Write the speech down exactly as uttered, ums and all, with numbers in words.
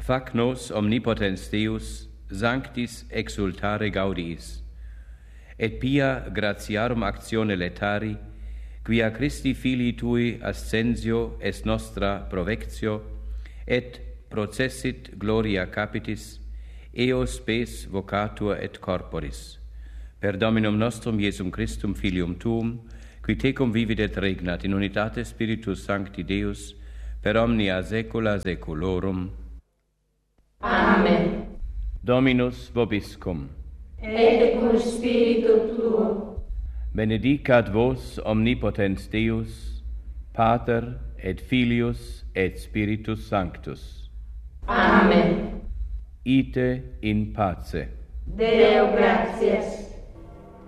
Fac nos omnipotens Deus, sanctis exultare gaudiis, et pia gratiarum actione letari, quia Christi Filii Tui ascensio est nostra provectio, et processit gloria capitis, eo spes vocatur et corporis. Per Dominum nostrum Iesum Christum Filium Tuum, qui tecum vivit et regnat in unitate Spiritus Sancti Deus, per omnia saecula saeculorum. Amen. Dominus vobiscum. Et cum spiritu tuo. Benedicat vos omnipotens Deus, Pater et Filius et Spiritus Sanctus. Amen. Ite in pace. Deo gratias.